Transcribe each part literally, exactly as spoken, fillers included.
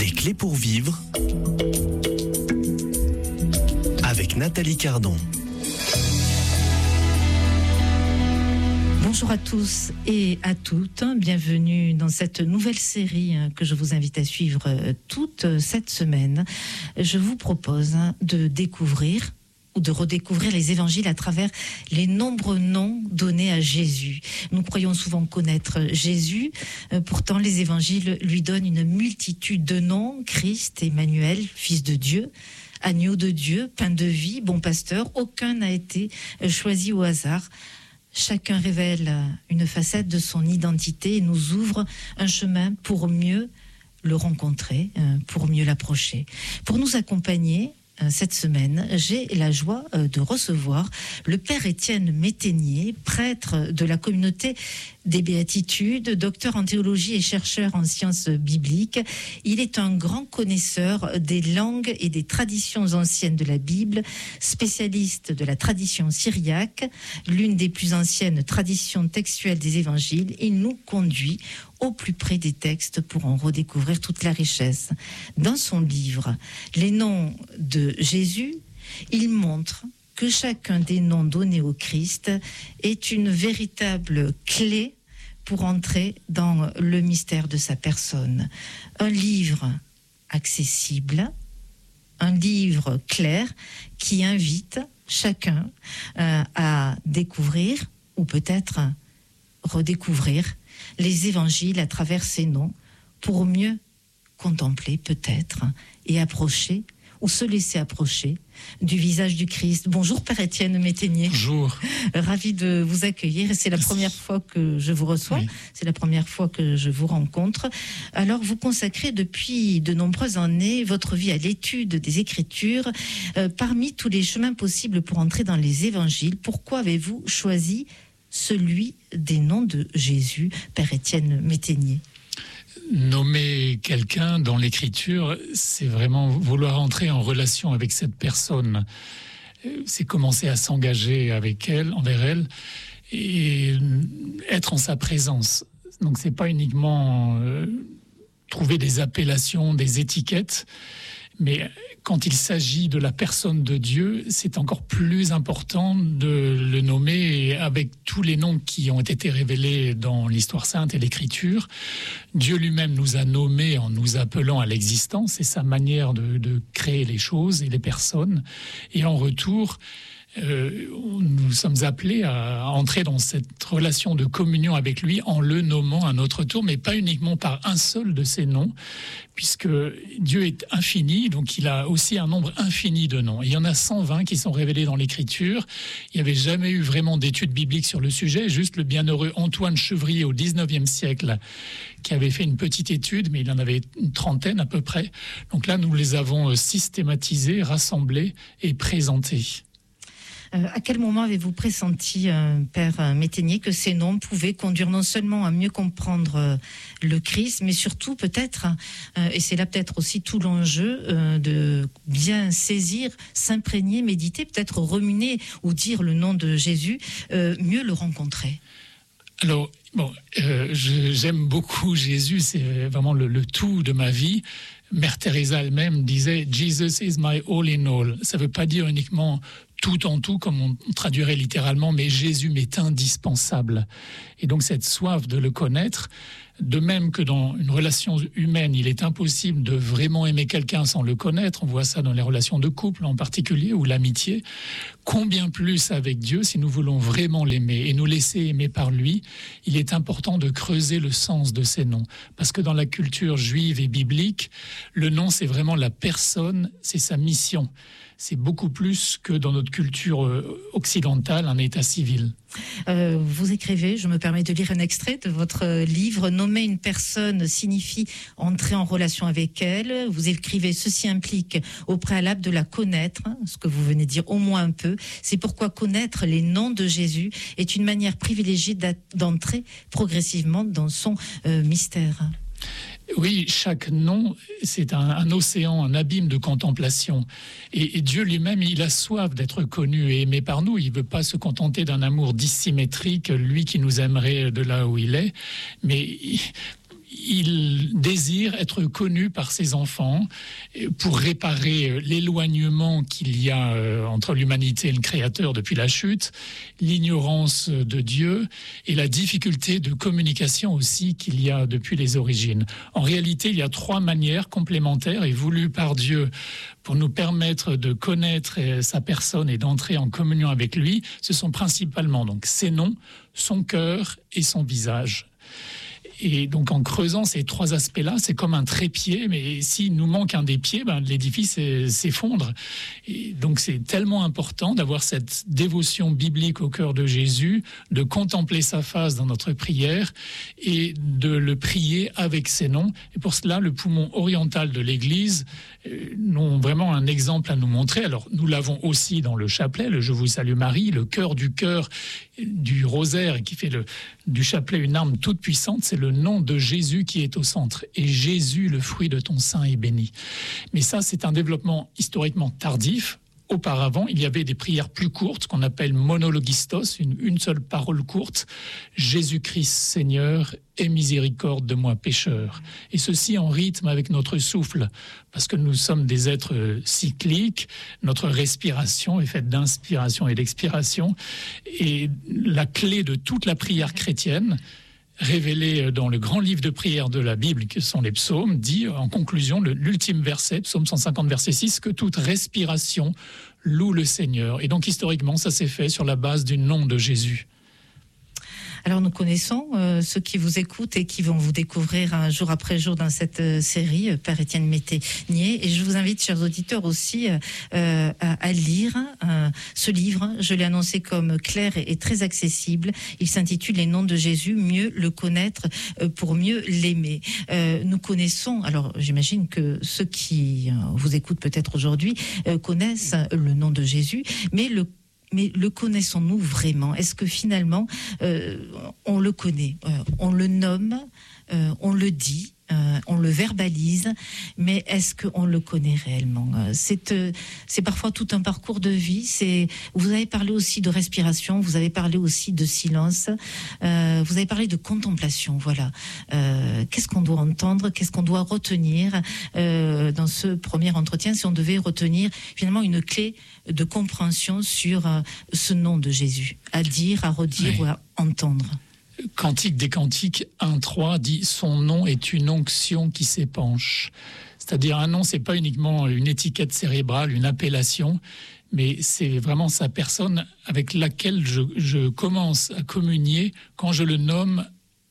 Les clés pour vivre avec Nathalie Cardon. Bonjour à tous et à toutes, bienvenue dans cette nouvelle série que je vous invite à suivre toute cette semaine. Je vous propose de découvrir ou de redécouvrir les évangiles à travers les nombreux noms donnés à Jésus. Nous croyons souvent connaître Jésus, pourtant les évangiles lui donnent une multitude de noms: Christ, Emmanuel, Fils de Dieu, Agneau de Dieu, Pain de vie, Bon Pasteur. Aucun n'a été choisi au hasard. Chacun révèle une facette de son identité et nous ouvre un chemin pour mieux le rencontrer, pour mieux l'approcher. Pour nous accompagner cette semaine, j'ai la joie de recevoir le Père Étienne Métainier, prêtre de la communauté des Béatitudes, docteur en théologie et chercheur en sciences bibliques. Il est un grand connaisseur des langues et des traditions anciennes de la Bible, spécialiste de la tradition syriaque, l'une des plus anciennes traditions textuelles des évangiles. Il nous conduit au plus près des textes pour en redécouvrir toute la richesse. Dans son livre « Les noms de Jésus », il montre que chacun des noms donnés au Christ est une véritable clé pour entrer dans le mystère de sa personne. Un livre accessible, un livre clair qui invite chacun euh, à découvrir ou peut-être redécouvrir les évangiles à travers ces noms pour mieux contempler peut-être et approcher ou se laisser approcher du visage du Christ. Bonjour Père Étienne Métainier. Bonjour. Ravi de vous accueillir. C'est la Merci. première fois que je vous reçois. Oui. C'est la première fois que je vous rencontre. Alors vous consacrez depuis de nombreuses années votre vie à l'étude des Écritures. Euh, parmi tous les chemins possibles pour entrer dans les évangiles, pourquoi avez-vous choisi celui des noms de Jésus, Père Étienne Métainier? Nommer quelqu'un dans l'écriture, c'est vraiment vouloir entrer en relation avec cette personne. C'est commencer à s'engager avec elle, envers elle, et être en sa présence. Donc c'est pas uniquement euh, trouver des appellations, des étiquettes, mais quand il s'agit de la personne de Dieu, c'est encore plus important de le nommer avec tous les noms qui ont été révélés dans l'histoire sainte et l'Écriture. Dieu lui-même nous a nommés en nous appelant à l'existence, c'est sa manière de, de créer les choses et les personnes. Et en retour, Euh, nous sommes appelés à entrer dans cette relation de communion avec lui en le nommant à notre tour, mais pas uniquement par un seul de ses noms, puisque Dieu est infini, donc il a aussi un nombre infini de noms. Et il y en a cent vingt qui sont révélés dans l'Écriture. Il n'y avait jamais eu vraiment d'études bibliques sur le sujet, juste le bienheureux Antoine Chevrier au dix-neuvième siècle qui avait fait une petite étude, mais il en avait une trentaine à peu près. Donc là, nous les avons systématisés, rassemblés et présentés. Euh, à quel moment avez-vous pressenti, euh, Père Métainier, que ces noms pouvaient conduire non seulement à mieux comprendre euh, le Christ, mais surtout peut-être, euh, et c'est là peut-être aussi tout l'enjeu, euh, de bien saisir, s'imprégner, méditer, peut-être ruminer ou dire le nom de Jésus, euh, mieux le rencontrer? Alors, bon, euh, je, j'aime beaucoup Jésus, c'est vraiment le, le tout de ma vie. Mère Teresa elle-même disait « Jesus is my all in all ». Ça ne veut pas dire uniquement tout en tout, comme on traduirait littéralement, mais Jésus m'est indispensable. Et donc cette soif de le connaître, de même que dans une relation humaine, il est impossible de vraiment aimer quelqu'un sans le connaître, on voit ça dans les relations de couple en particulier, ou l'amitié, combien plus avec Dieu, si nous voulons vraiment l'aimer et nous laisser aimer par lui, il est important de creuser le sens de ces noms. Parce que dans la culture juive et biblique, le nom c'est vraiment la personne, c'est sa mission. C'est beaucoup plus que dans notre culture occidentale, un état civil. Euh, vous écrivez, je me permets de lire un extrait de votre livre, « Nommer une personne signifie entrer en relation avec elle ». Vous écrivez, ceci implique au préalable de la connaître, ce que vous venez de dire au moins un peu. C'est pourquoi connaître les noms de Jésus est une manière privilégiée d'entrer progressivement dans son euh, mystère. Oui, chaque nom, c'est un, un océan, un abîme de contemplation. Et, et Dieu lui-même, il a soif d'être connu et aimé par nous. Il ne veut pas se contenter d'un amour dissymétrique, lui qui nous aimerait de là où il est. Mais il, il désire être connu par ses enfants pour réparer l'éloignement qu'il y a entre l'humanité et le Créateur depuis la chute, l'ignorance de Dieu et la difficulté de communication aussi qu'il y a depuis les origines. En réalité, il y a trois manières complémentaires et voulues par Dieu pour nous permettre de connaître sa personne et d'entrer en communion avec lui. Ce sont principalement donc ses noms, son cœur et son visage. Et donc en creusant ces trois aspects-là, c'est comme un trépied, mais s'il nous manque un des pieds, ben, l'édifice s'effondre. Et donc c'est tellement important d'avoir cette dévotion biblique au cœur de Jésus, de contempler sa face dans notre prière et de le prier avec ses noms. Et pour cela, le poumon oriental de l'Église euh, ont vraiment un exemple à nous montrer. Alors nous l'avons aussi dans le chapelet, le Je vous salue Marie, le cœur du cœur du rosaire qui fait le, du chapelet une arme toute puissante, c'est le nom de Jésus qui est au centre. Et Jésus, le fruit de ton sein, est béni. Mais ça, c'est un développement historiquement tardif. Auparavant, il y avait des prières plus courtes qu'on appelle monologistos, une, une seule parole courte. Jésus-Christ Seigneur, aie miséricorde de moi pécheur. Et ceci en rythme avec notre souffle, parce que nous sommes des êtres cycliques, notre respiration est faite d'inspiration et d'expiration. Et la clé de toute la prière chrétienne, révélée dans le grand livre de prière de la Bible, que sont les psaumes, dit en conclusion, l'ultime verset, psaume cent cinquante, verset six, que toute respiration loue le Seigneur. Et donc historiquement, ça s'est fait sur la base du nom de Jésus. Alors nous connaissons euh, ceux qui vous écoutent et qui vont vous découvrir un jour après jour dans cette euh, série, euh, Père Étienne Métainier. Et je vous invite, chers auditeurs, aussi euh, à, à lire euh, ce livre. Je l'ai annoncé comme clair et, et très accessible. Il s'intitule Les noms de Jésus, mieux le connaître euh, pour mieux l'aimer. Euh, nous connaissons, alors j'imagine que ceux qui euh, vous écoutent peut-être aujourd'hui euh, connaissent le nom de Jésus, mais le Mais le connaissons-nous vraiment? Est-ce que finalement, euh, on le connaît, euh, on le nomme, euh, on le dit, euh, on le verbalise, mais est-ce qu'on le connaît réellement? C'est, euh, c'est parfois tout un parcours de vie. C'est, vous avez parlé aussi de respiration, vous avez parlé aussi de silence, euh, vous avez parlé de contemplation. Voilà. Euh, qu'est-ce qu'on doit entendre? Qu'est-ce qu'on doit retenir euh, dans ce premier entretien, si on devait retenir finalement une clé de compréhension sur euh, ce nom de Jésus, à dire, à redire, oui, ou à entendre? Cantique des Cantiques un trois dit « Son nom est une onction qui s'épanche ». C'est-à-dire un nom, c'est pas uniquement une étiquette cérébrale, une appellation, mais c'est vraiment sa personne avec laquelle je, je commence à communier quand je le nomme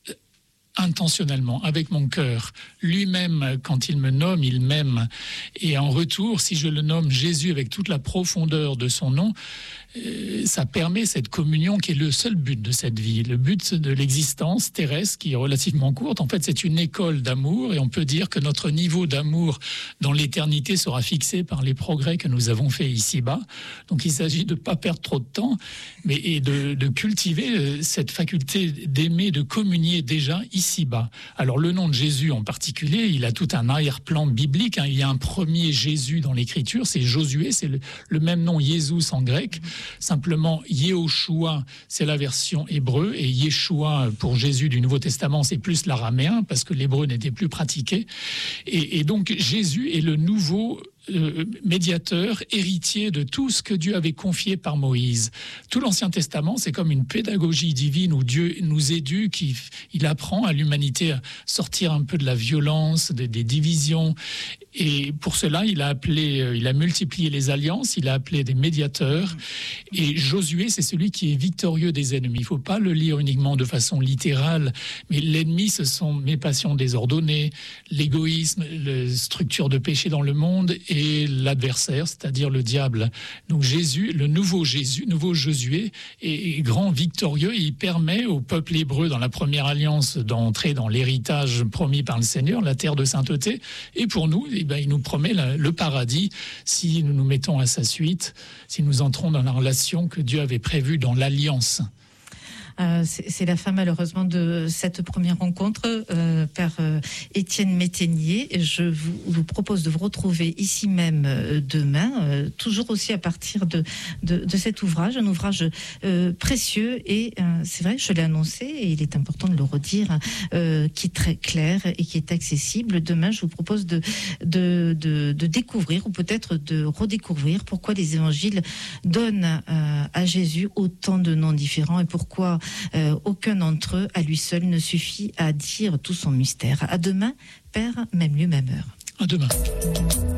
intentionnellement, avec mon cœur. Lui-même, quand il me nomme, il m'aime. Et en retour, si je le nomme Jésus avec toute la profondeur de son nom, euh, ça permet cette communion qui est le seul but de cette vie. Le but de l'existence terrestre, qui est relativement courte, en fait, c'est une école d'amour, et on peut dire que notre niveau d'amour dans l'éternité sera fixé par les progrès que nous avons faits ici-bas. Donc il s'agit de ne pas perdre trop de temps, mais et de, de cultiver cette faculté d'aimer, de communier déjà ici-bas. Alors le nom de Jésus en particulier, il a tout un arrière-plan biblique, hein. Il y a un premier Jésus dans l'Écriture, c'est Josué, c'est le, le même nom Jésus en grec. Simplement, Yehoshua, c'est la version hébreu, et Yeshua, pour Jésus du Nouveau Testament, c'est plus l'araméen, parce que l'hébreu n'était plus pratiqué. Et, et donc, Jésus est le nouveau euh, médiateur, héritier de tout ce que Dieu avait confié par Moïse. Tout l'Ancien Testament, c'est comme une pédagogie divine où Dieu nous éduque, il, il apprend à l'humanité à sortir un peu de la violence, des, des divisions. Et pour cela, il a appelé, il a multiplié les alliances, il a appelé des médiateurs. Et Josué, c'est celui qui est victorieux des ennemis. Il ne faut pas le lire uniquement de façon littérale, mais l'ennemi, ce sont mes passions désordonnées, l'égoïsme, la structure de péché dans le monde et l'adversaire, c'est-à-dire le diable. Donc Jésus, le nouveau Jésus, nouveau Josué, est grand victorieux. Et il permet au peuple hébreu dans la première alliance d'entrer dans l'héritage promis par le Seigneur, la terre de sainteté. Et pour nous, eh ben, il nous promet la, le paradis si nous nous mettons à sa suite, si nous entrons dans la relation que Dieu avait prévue dans l'alliance. Euh, c'est, c'est la fin malheureusement de cette première rencontre, euh, Père euh, Étienne Métainier. Je vous, vous propose de vous retrouver ici même euh, demain, euh, toujours aussi à partir de, de, de cet ouvrage, un ouvrage euh, précieux et euh, c'est vrai, je l'ai annoncé et il est important de le redire, euh, qui est très clair et qui est accessible. Demain, je vous propose de, de, de, de découvrir ou peut-être de redécouvrir pourquoi les évangiles donnent euh, à Jésus autant de noms différents et pourquoi euh, aucun d'entre eux à lui seul ne suffit à dire tout son mystère. À demain, Père, même lieu, même heure. À demain.